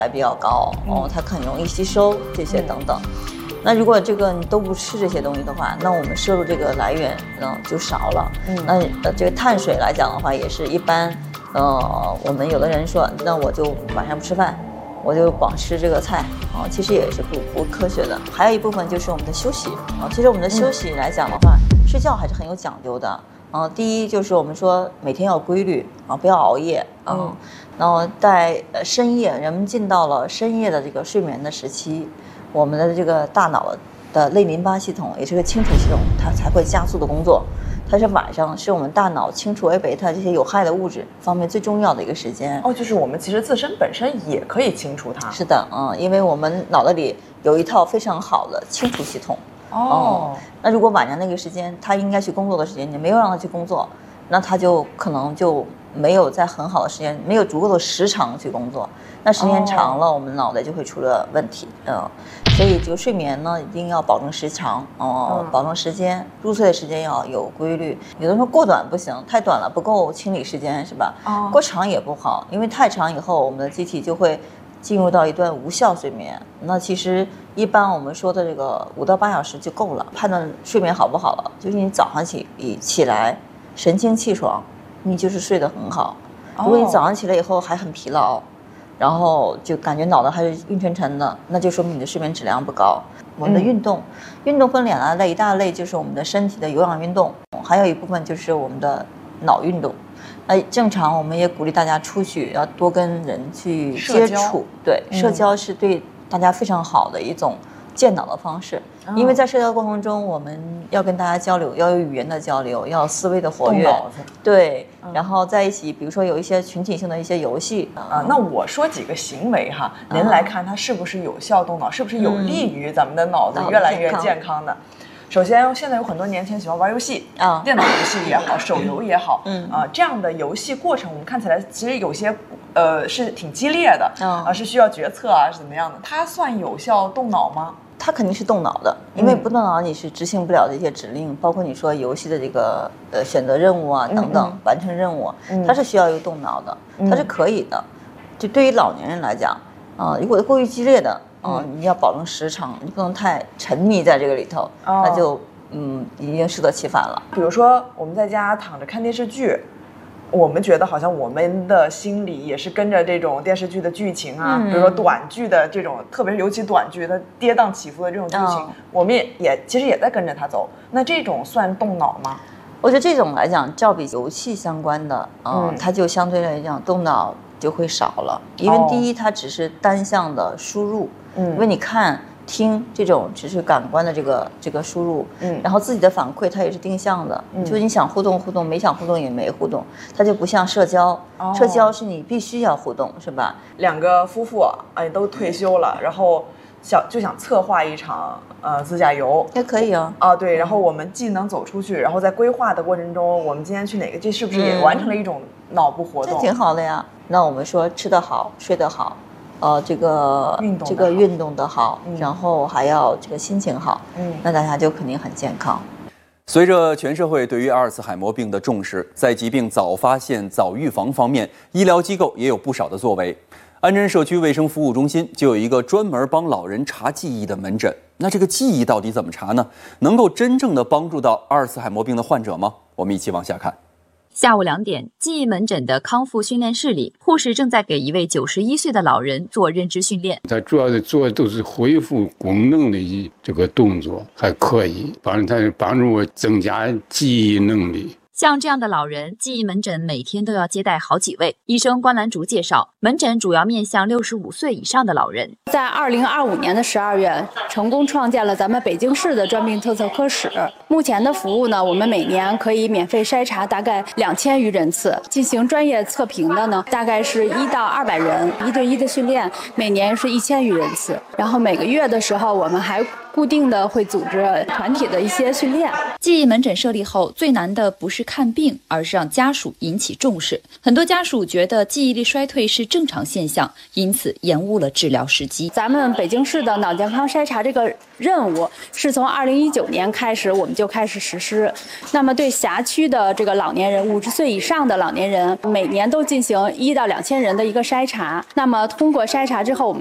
还比较高它很容易吸收这些等等。那如果这个你都不吃这些东西的话，那我们摄入这个来源就少了。那这个碳水来讲的话，也是一般我们有的人说，那我就晚上不吃饭，我就光吃这个菜其实也是不科学的。还有一部分就是我们的休息其实我们的休息来讲的话，睡觉还是很有讲究的。第一就是我们说每天要规律不要熬夜然后在深夜，人们进到了深夜的这个睡眠的时期，我们的这个大脑的类淋巴系统，也是个清除系统，它才会加速的工作。它是晚上是我们大脑清除 A 贝塔这些有害的物质方面最重要的一个时间。 就是我们其实自身本身也可以清除它。 是的，因为我们脑袋里有一套非常好的清除系统。那如果晚上那个时间他应该去工作的时间，你没有让他去工作，那他就可能就没有在很好的时间，没有足够的时长去工作。那时间长了，我们脑袋就会出了问题。所以这个睡眠呢，一定要保证时长保证时间，入睡的时间要有规律。有的时候过短不行，太短了不够清理时间，是吧？过长也不好，因为太长以后，我们的机体就会进入到一段无效睡眠。那其实一般我们说的这个5到8小时就够了。判断睡眠好不好了，就是你早上起来神清气爽，你就是睡得很好。如果你早上起来以后还很疲劳，然后就感觉脑袋还是晕沉沉的，那就说明你的睡眠质量不高。我们的运动分2大类，一大类就是我们的身体的有氧运动，还有一部分就是我们的脑运动。正常我们也鼓励大家出去要多跟人去接触，对，社交是对大家非常好的一种健脑的方式。因为在社交过程中，我们要跟大家交流，要有语言的交流，要有思维的活跃，对，然后在一起，比如说有一些群体性的一些游戏那我说几个行为哈，您来看它是不是有效动脑，是不是有利于咱们的脑子越来越健康的。首先，现在有很多年轻人喜欢玩游戏电脑游戏也好，手游也好，这样的游戏过程，我们看起来其实有些是挺激烈的是需要决策是怎么样的？它算有效动脑吗？ 它肯定是动脑的，因为不动脑你是执行不了这些指令，包括你说游戏的这个选择任务等等，完成任务，它是需要一个动脑的，它是可以的。就对于老年人来讲如果过于激烈的你要保证时长，你不能太沉迷在这个里头，那就已经适得其反了。 比如说我们在家躺着看电视剧，我们觉得好像我们的心里也是跟着这种电视剧的剧情比如说短剧的这种，特别是尤其短剧它跌宕起伏的这种剧情，我们其实也在跟着它走。那这种算动脑吗？ 我觉得这种来讲，照比游戏相关的它就相对来讲动脑就会少了。因为第一它只是单向的输入，因为你看听这种只是感官的这个输入，然后自己的反馈它也是定向的，就是你想互动互动，没想互动也没互动，它就不像社交，社交是你必须要互动，是吧 ？2个夫妇都退休了，然后就想策划一场自驾游， 也可以对，然后我们既能走出去，然后在规划的过程中，我们今天去哪个，这是不是也完成了一种脑部活动？ 这挺好的呀。那我们说吃得好，睡得好。这个运动的好，然后还要这个心情好，那大家就肯定很健康。 随着全社会对于阿尔茨海默病的重视，在疾病早发现、早预防方面，医疗机构也有不少的作为。安贞社区卫生服务中心就有一个专门帮老人查记忆的门诊。那这个记忆到底怎么查呢？能够真正的帮助到阿尔茨海默病的患者吗？我们一起往下看。 下午2点，记忆门诊的康复训练室里，护士正在给一位91岁的老人做认知训练。 他主要的做的都是恢复功能的这个动作，还可以帮助我增加记忆能力。 像这样的老人，记忆门诊每天都要接待好几位。医生关兰竹介绍，门诊主要面向65岁以上的老人。 在2025年的12月，成功创建了咱们北京市的专病特色科室。目前的服务呢，我们每年可以免费筛查大概2000余人次，进行专业测评的呢，大概是1到200人，1对1的训练，每年是1000余人次。然后每个月的时候，我们还固定的会组织团体的一些训练。 记忆门诊设立后，最难的不是看病，而是让家属引起重视。很多家属觉得记忆力衰退是正常现象，因此延误了治疗时机。 咱们北京市的脑健康筛查这个任务是从2019年开始，我们就开始实施。那么对辖区的这个老年人，50岁以上的老年人，每年都进行1到2000人的一个筛查。那么通过筛查之后，我们